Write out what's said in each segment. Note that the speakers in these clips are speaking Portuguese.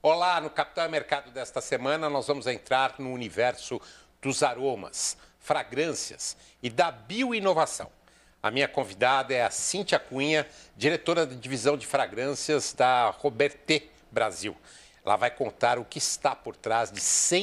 Olá, no Capital Mercado desta semana nós vamos entrar no universo dos aromas, fragrâncias e da bioinovação. A minha convidada é a Cíntia Cunha, diretora da divisão de fragrâncias da Robertet Brasil. Ela vai contar o que está por trás de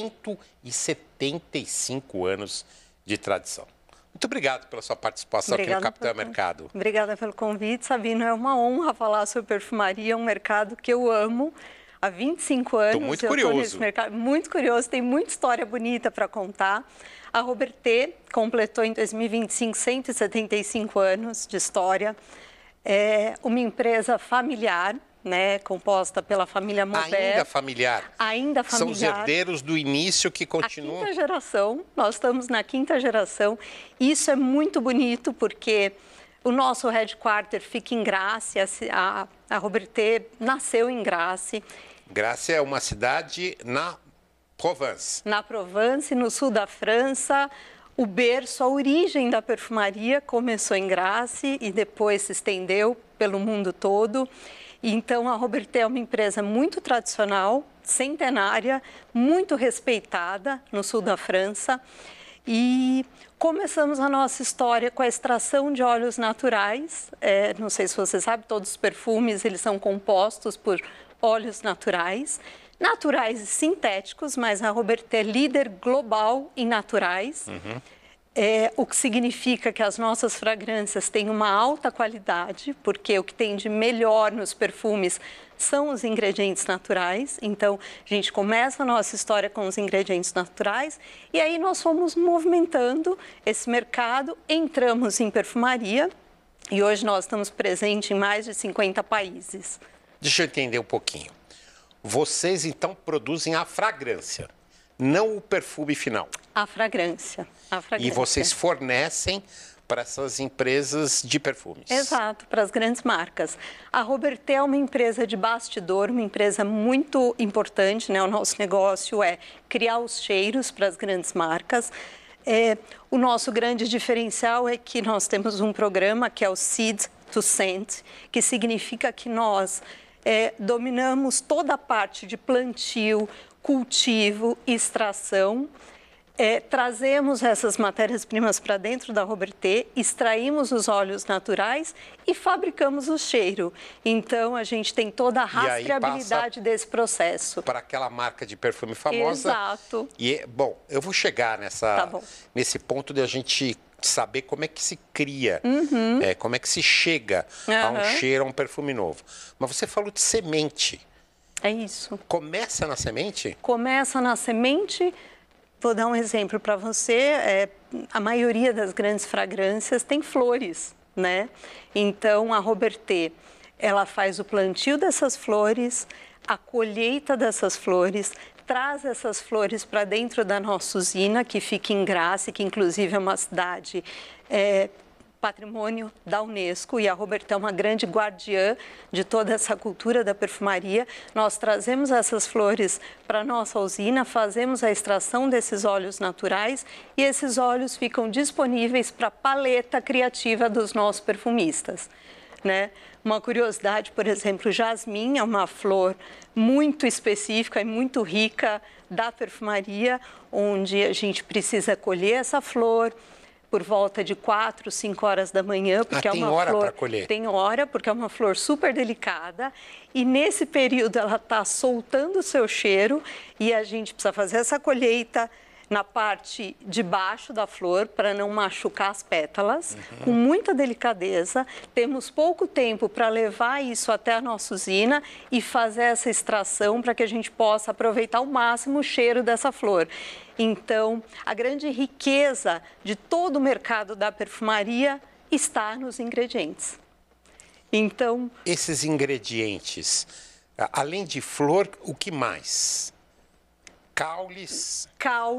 175 anos de tradição. Muito obrigado pela sua participação aqui no Capital Mercado. Obrigada pelo convite, Sabino. É uma honra falar sobre perfumaria, um mercado que eu amo. Há 25 anos Estou muito curioso. Nesse mercado, muito curioso, tem muita história bonita para contar. A Robertet completou em 2025 175 anos de história. É uma empresa familiar, né, composta pela família Maubert. Ainda familiar. Ainda familiar. São os herdeiros do início que continuam. A quinta geração, nós estamos na quinta geração. Isso é muito bonito porque o nosso headquarter fica em Grasse, a Robertet nasceu em Grasse. Grasse é uma cidade na Provence. Na Provence, no sul da França. O berço, a origem da perfumaria começou em Grasse e depois se estendeu pelo mundo todo. Então, a Robertet é uma empresa muito tradicional, centenária, muito respeitada no sul da França. E começamos a nossa história com a extração de óleos naturais. Não sei se você sabe, todos os perfumes eles são compostos por óleos naturais. Naturais e sintéticos, mas a Robertet é líder global em naturais. O que significa que as nossas fragrâncias têm uma alta qualidade, porque o que tem de melhor nos perfumes são os ingredientes naturais. Então, a gente começa a nossa história com os ingredientes naturais e aí nós fomos movimentando esse mercado, entramos em perfumaria e hoje nós estamos presentes em mais de 50 países. Deixa eu entender um pouquinho. Vocês, então, produzem a fragrância, não o perfume final. A fragrância. E vocês fornecem para essas empresas de perfumes. Exato, para as grandes marcas. A Robertet é uma empresa de bastidor, uma empresa muito importante, né? O nosso negócio é criar os cheiros para as grandes marcas. O nosso grande diferencial é que nós temos um programa que é o Seed to Scent, que significa que nós dominamos toda a parte de plantio, cultivo, extração. Trazemos essas matérias-primas para dentro da Robertet, extraímos os óleos naturais e fabricamos o cheiro. Então, a gente tem toda a rastreabilidade desse processo. Para aquela marca de perfume famosa. Exato. Bom, eu vou chegar nesse ponto de a gente saber como é que se cria, como é que se chega a um cheiro, a um perfume novo. Mas você falou de semente. É isso. Começa na semente? Começa na semente. Vou dar um exemplo para você. A maioria das grandes fragrâncias tem flores, né? Então, a Robertet, ela faz o plantio dessas flores, a colheita dessas flores, traz essas flores para dentro da nossa usina, que fica em Grasse, que inclusive é uma cidade patrimônio da Unesco, e a Robertet é uma grande guardiã de toda essa cultura da perfumaria. Nós trazemos essas flores para a nossa usina, fazemos a extração desses óleos naturais e esses óleos ficam disponíveis para a paleta criativa dos nossos perfumistas, né? Uma curiosidade, por exemplo, o jasmim é uma flor muito específica e muito rica da perfumaria, onde a gente precisa colher essa flor por volta de 4, 5 horas da manhã, porque é uma hora flor. Para colher. Tem hora, porque é uma flor super delicada. E nesse período ela está soltando o seu cheiro e a gente precisa fazer essa colheita na parte de baixo da flor para não machucar as pétalas, com muita delicadeza. Temos pouco tempo para levar isso até a nossa usina e fazer essa extração para que a gente possa aproveitar ao máximo o cheiro dessa flor. Então, a grande riqueza de todo o mercado da perfumaria está nos ingredientes. Então, esses ingredientes, além de flor, o que mais? Caules,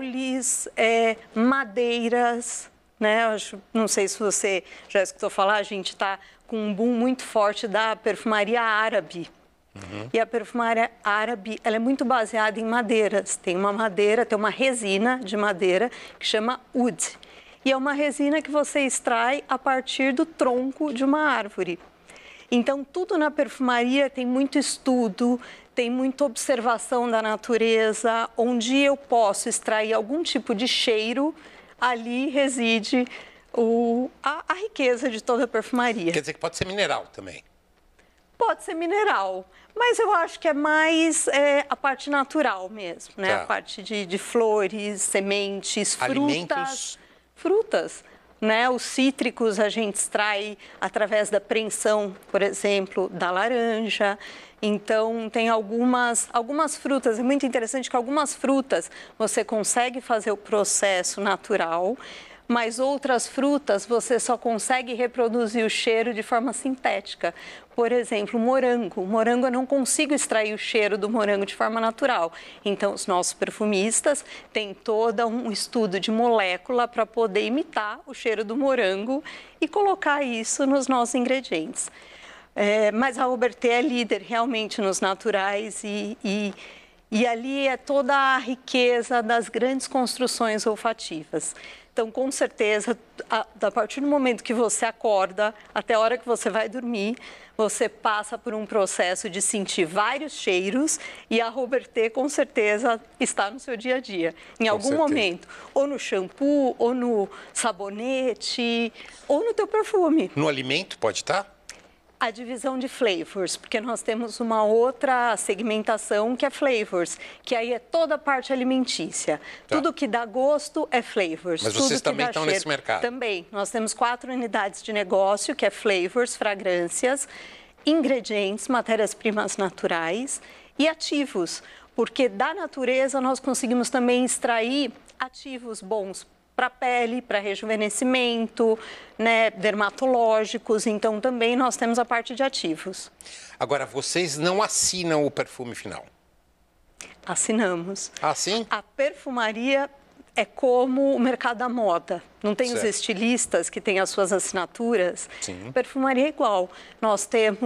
madeiras, né? Não sei se você já escutou falar, a gente está com um boom muito forte da perfumaria árabe. E a perfumaria árabe, ela é muito baseada em madeiras. Tem uma resina de madeira que chama oud. E é uma resina que você extrai a partir do tronco de uma árvore. Então, tudo na perfumaria tem muito estudo, tem muita observação da natureza, onde eu posso extrair algum tipo de cheiro, ali reside a riqueza de toda a perfumaria. Quer dizer que pode ser mineral também? Pode ser mineral, mas eu acho que é mais a parte natural mesmo, né? Tá. A parte de flores, sementes, Alimentos. frutas, né? Os cítricos a gente extrai através da preensão, por exemplo, da laranja. Então, tem algumas frutas, é muito interessante que algumas frutas você consegue fazer o processo natural, mas outras frutas você só consegue reproduzir o cheiro de forma sintética. Por exemplo, morango. Morango eu não consigo extrair o cheiro do morango de forma natural. Então, os nossos perfumistas têm todo um estudo de molécula para poder imitar o cheiro do morango e colocar isso nos nossos ingredientes. Mas a Robertet é líder realmente nos naturais e ali é toda a riqueza das grandes construções olfativas. Então, com certeza, a partir do momento que você acorda até a hora que você vai dormir, você passa por um processo de sentir vários cheiros e a Robertet, com certeza, está no seu dia a dia. Em algum momento, ou no shampoo, ou no sabonete, ou no teu perfume. No alimento pode estar? A divisão de flavors, porque nós temos uma outra segmentação que é flavors, que aí é toda a parte alimentícia. Tá. Tudo que dá gosto é flavors. Mas tudo vocês também estão nesse mercado? Também. Nós temos 4 unidades de negócio, que é flavors, fragrâncias, ingredientes, matérias-primas naturais e ativos, porque da natureza nós conseguimos também extrair ativos bons para a pele, para rejuvenescimento, né, dermatológicos. Então, também nós temos a parte de ativos. Agora, vocês não assinam o perfume final? Assinamos. Ah, sim? A perfumaria é como o mercado da moda. Não tem os estilistas que têm as suas assinaturas? Sim. Perfumaria é igual. Nós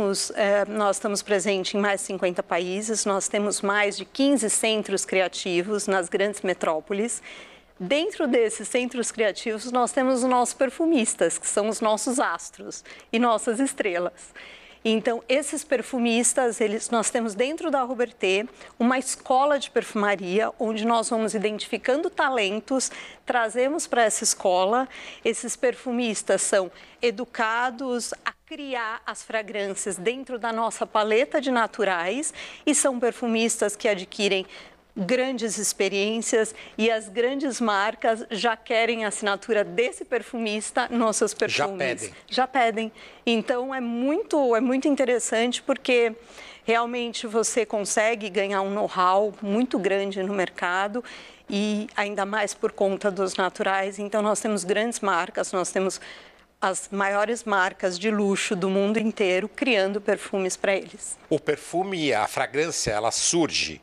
estamos presentes em mais de 50 países, nós temos mais de 15 centros criativos nas grandes metrópoles. Dentro desses centros criativos, nós temos os nossos perfumistas, que são os nossos astros e nossas estrelas. Então, esses perfumistas, nós temos dentro da Robertet uma escola de perfumaria, onde nós vamos identificando talentos, trazemos para essa escola. Esses perfumistas são educados a criar as fragrâncias dentro da nossa paleta de naturais e são perfumistas que adquirem grandes experiências e as grandes marcas já querem a assinatura desse perfumista nos seus perfumes. Já pedem. Então, é muito interessante porque realmente você consegue ganhar um know-how muito grande no mercado e ainda mais por conta dos naturais. Então, nós temos grandes marcas, nós temos as maiores marcas de luxo do mundo inteiro criando perfumes para eles. O perfume, a fragrância, ela surge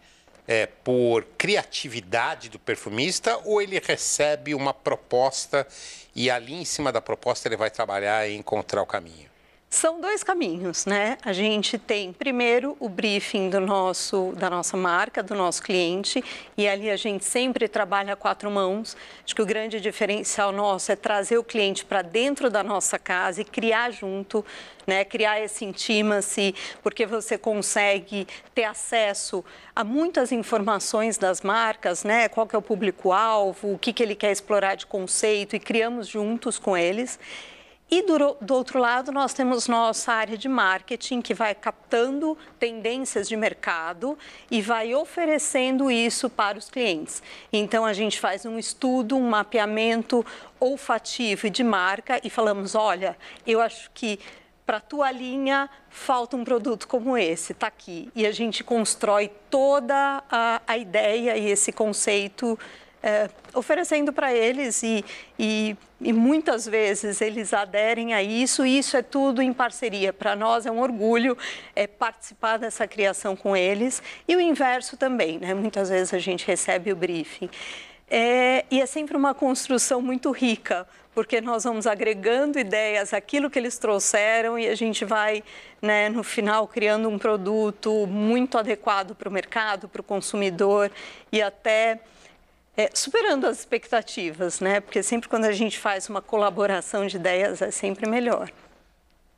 por criatividade do perfumista ou ele recebe uma proposta e ali em cima da proposta ele vai trabalhar e encontrar o caminho? São 2 caminhos, né? A gente tem, primeiro, o briefing da nossa marca, do nosso cliente, e ali a gente sempre trabalha a 4 mãos. Acho que o grande diferencial nosso é trazer o cliente para dentro da nossa casa e criar junto, né? Criar esse intimacy, porque você consegue ter acesso a muitas informações das marcas, né? Qual que é o público-alvo, o que ele quer explorar de conceito, e criamos juntos com eles. E do outro lado, nós temos nossa área de marketing, que vai captando tendências de mercado e vai oferecendo isso para os clientes. Então, a gente faz um estudo, um mapeamento olfativo e de marca e falamos, olha, eu acho que para a tua linha falta um produto como esse, está aqui. E a gente constrói toda a ideia e esse conceito oferecendo para eles e muitas vezes eles aderem a isso, e isso é tudo em parceria. Para nós é um orgulho participar dessa criação com eles, e o inverso também, né? Muitas vezes a gente recebe o briefing. E é sempre uma construção muito rica, porque nós vamos agregando ideias, aquilo que eles trouxeram, e a gente vai, né, no final, criando um produto muito adequado para o mercado, para o consumidor, e até superando as expectativas, né? Porque sempre quando a gente faz uma colaboração de ideias é sempre melhor.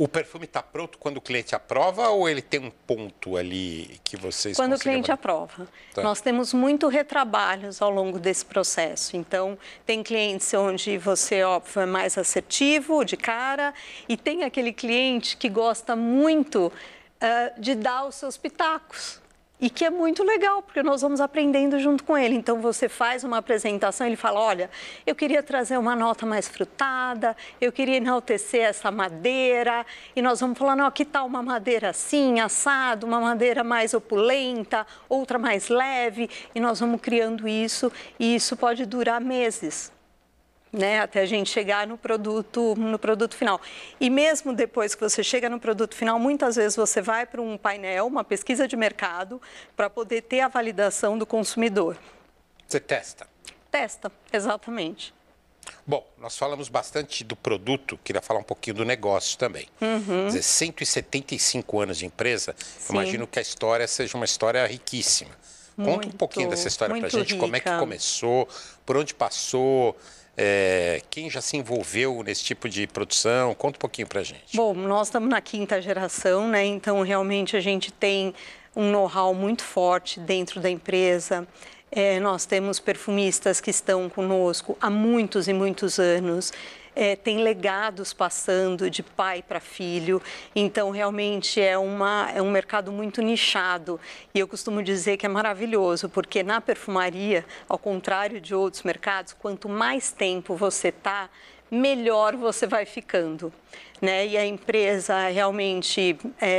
O perfume está pronto quando o cliente aprova ou ele tem um ponto ali que vocês Quando o cliente aprova. Tá. Nós temos muito retrabalhos ao longo desse processo. Então, tem clientes onde você, óbvio, é mais assertivo, de cara, e tem aquele cliente que gosta muito de dar os seus pitacos. E que é muito legal, porque nós vamos aprendendo junto com ele. Então, você faz uma apresentação, ele fala, olha, eu queria trazer uma nota mais frutada, eu queria enaltecer essa madeira, e nós vamos falar, não, que tal uma madeira assim, assado, uma madeira mais opulenta, outra mais leve, e nós vamos criando isso, e isso pode durar meses. Né, até a gente chegar no produto final. E mesmo depois que você chega no produto final, muitas vezes você vai para um painel, uma pesquisa de mercado, para poder ter a validação do consumidor. Você testa? Testa, exatamente. Bom, nós falamos bastante do produto, queria falar um pouquinho do negócio também. Quer dizer, 175 anos de empresa, imagino que a história seja uma história riquíssima. Conta um pouquinho dessa história para a gente, como é que começou, por onde passou... quem já se envolveu nesse tipo de produção? Conta um pouquinho para a gente. Bom, nós estamos na 5ª geração, né? Então, realmente, a gente tem um know-how muito forte dentro da empresa. Nós temos perfumistas que estão conosco há muitos e muitos anos. Tem legados passando de pai para filho, então realmente é um mercado muito nichado e eu costumo dizer que é maravilhoso, porque na perfumaria, ao contrário de outros mercados, quanto mais tempo você está, melhor você vai ficando, né? E a empresa realmente...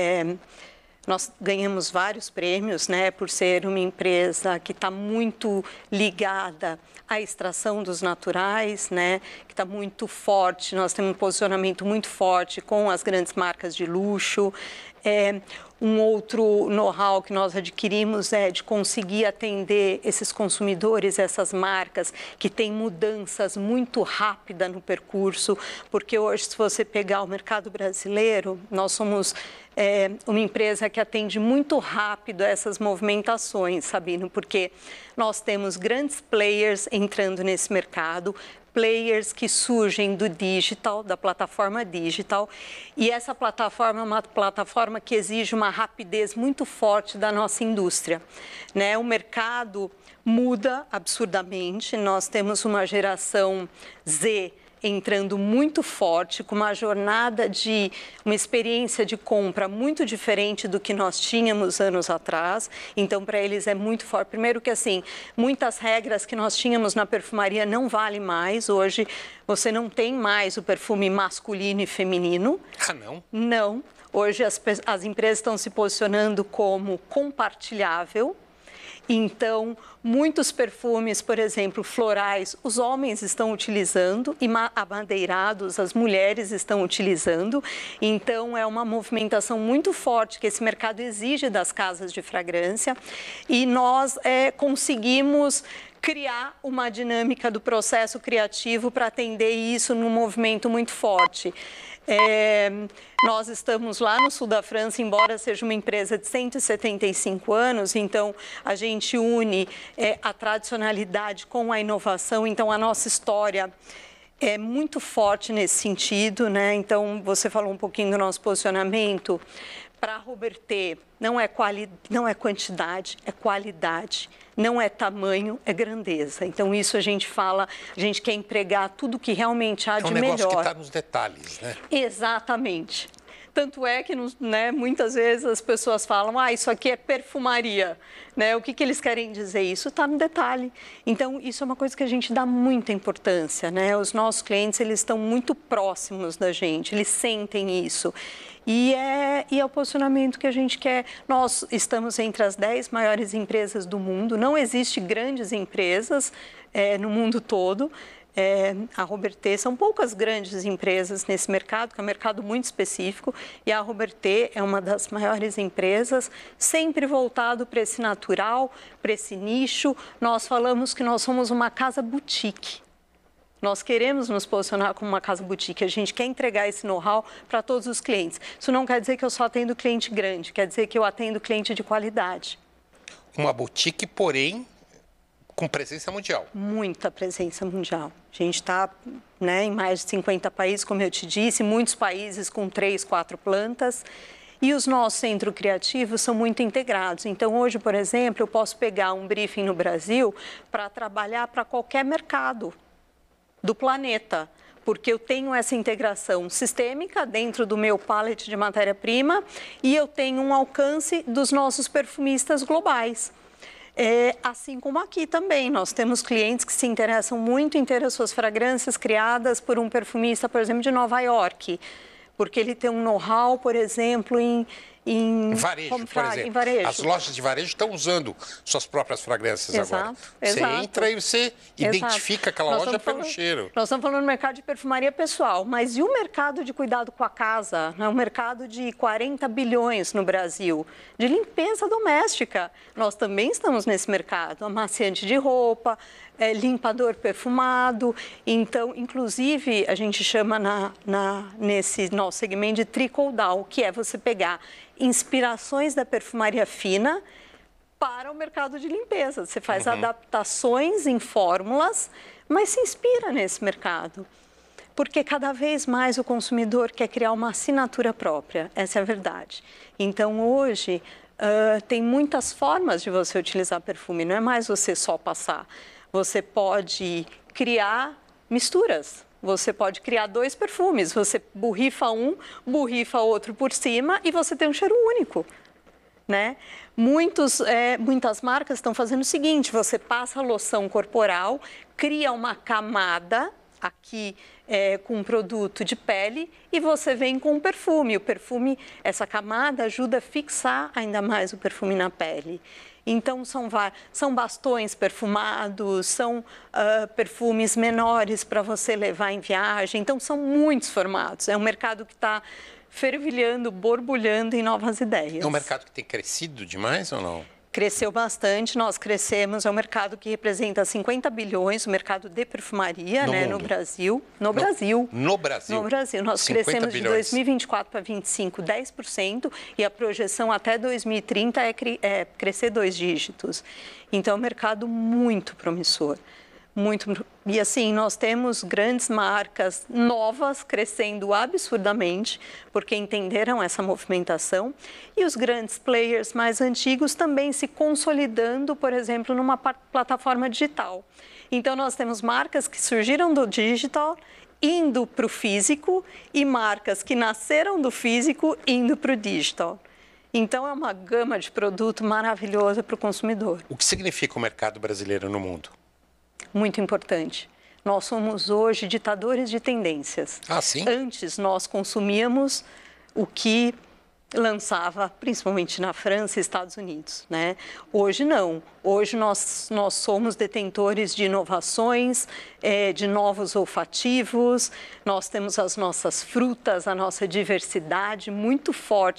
Nós ganhamos vários prêmios, né, por ser uma empresa que está muito ligada à extração dos naturais, né, que está muito forte. Nós temos um posicionamento muito forte com as grandes marcas de luxo. Um outro know-how que nós adquirimos é de conseguir atender esses consumidores, essas marcas que têm mudanças muito rápidas no percurso, porque hoje, se você pegar o mercado brasileiro, nós somos uma empresa que atende muito rápido essas movimentações, Sabino, porque nós temos grandes players entrando nesse mercado, players que surgem do digital, da plataforma digital, e essa plataforma é uma plataforma que exige uma rapidez muito forte da nossa indústria, né? O mercado muda absurdamente, nós temos uma geração Z entrando muito forte, com uma jornada de uma experiência de compra muito diferente do que nós tínhamos anos atrás. Então, para eles é muito forte. Primeiro que, assim, muitas regras que nós tínhamos na perfumaria não valem mais. Hoje, você não tem mais o perfume masculino e feminino. Ah, não? Não. Hoje, as empresas estão se posicionando como compartilhável. Então, muitos perfumes, por exemplo, florais, os homens estão utilizando e amadeirados, as mulheres estão utilizando. Então, é uma movimentação muito forte que esse mercado exige das casas de fragrância e nós conseguimos criar uma dinâmica do processo criativo para atender isso num movimento muito forte. Nós estamos lá no sul da França, embora seja uma empresa de 175 anos, então a gente une a tradicionalidade com a inovação, então a nossa história é muito forte nesse sentido, né? Então, você falou um pouquinho do nosso posicionamento. Para a Robertet, não é quantidade, é qualidade. Não é tamanho, é grandeza. Então, isso a gente fala, a gente quer empregar tudo que realmente há de melhor. É um negócio que está nos detalhes, né? Exatamente. Tanto é que, né, muitas vezes as pessoas falam, isso aqui é perfumaria, né? O que eles querem dizer? Isso está no detalhe. Então, isso é uma coisa que a gente dá muita importância, né? Os nossos clientes, eles estão muito próximos da gente, eles sentem isso. E é o posicionamento que a gente quer. Nós estamos entre as 10 maiores empresas do mundo, não existe grandes empresas no mundo todo. A Robertet, são poucas grandes empresas nesse mercado, que é um mercado muito específico, e a Robertet é uma das maiores empresas, sempre voltado para esse natural, para esse nicho. Nós falamos que nós somos uma casa boutique. Nós queremos nos posicionar como uma casa boutique, a gente quer entregar esse know-how para todos os clientes. Isso não quer dizer que eu só atendo cliente grande, quer dizer que eu atendo cliente de qualidade. Uma boutique, porém, com presença mundial. Muita presença mundial. A gente está, né, em mais de 50 países, como eu te disse, muitos países com 3, 4 plantas. E os nossos centros criativos são muito integrados. Então, hoje, por exemplo, eu posso pegar um briefing no Brasil para trabalhar para qualquer mercado do planeta, porque eu tenho essa integração sistêmica dentro do meu pallet de matéria-prima e eu tenho um alcance dos nossos perfumistas globais. Assim como aqui também, nós temos clientes que se interessam muito em ter as suas fragrâncias criadas por um perfumista, por exemplo, de Nova York, porque ele tem um know-how, por exemplo, em varejo, por exemplo. Em varejo. As lojas de varejo estão usando suas próprias fragrâncias agora. Você Exato. entra e você identifica aquela loja pelo cheiro. Nós estamos falando do mercado de perfumaria pessoal, mas e o mercado de cuidado com a casa? É um mercado de 40 bilhões no Brasil, de limpeza doméstica. Nós também estamos nesse mercado, amaciante de roupa, limpador perfumado. Então, inclusive, a gente chama nesse nosso segmento de trickle down, que é você pegar inspirações da perfumaria fina para o mercado de limpeza. Você faz adaptações em fórmulas, mas se inspira nesse mercado. Porque cada vez mais o consumidor quer criar uma assinatura própria, essa é a verdade. Então, hoje, tem muitas formas de você utilizar perfume, não é mais você só passar. Você pode criar misturas. Você pode criar 2 perfumes, você borrifa um, borrifa outro por cima e você tem um cheiro único, né? Muitas marcas estão fazendo o seguinte, você passa a loção corporal, cria uma camada aqui com um produto de pele e você vem com um perfume. O perfume, essa camada ajuda a fixar ainda mais o perfume na pele. Então, são bastões perfumados, são perfumes menores para você levar em viagem. Então, são muitos formatos. É um mercado que está fervilhando, borbulhando em novas ideias. É um mercado que tem crescido demais ou não? Cresceu bastante, nós crescemos, é um mercado que representa 50 bilhões, o mercado de perfumaria, no Brasil. No Brasil. Nós crescemos de 2024 para 2025, 10%, e a projeção até 2030 é crescer 2 dígitos. Então, é um mercado muito promissor. E assim, nós temos grandes marcas novas crescendo absurdamente, porque entenderam essa movimentação, e os grandes players mais antigos também se consolidando, por exemplo, numa plataforma digital. Então, nós temos marcas que surgiram do digital, indo para o físico, e marcas que nasceram do físico, indo para o digital. Então, é uma gama de produto maravilhosa para o consumidor. O que significa o mercado brasileiro no mundo? Muito importante. Nós somos hoje ditadores de tendências. Ah, sim? Antes nós consumíamos o que lançava, principalmente na França e Estados Unidos, né? Hoje não. Hoje nós somos detentores de inovações, de novos olfativos. Nós temos as nossas frutas, a nossa diversidade muito forte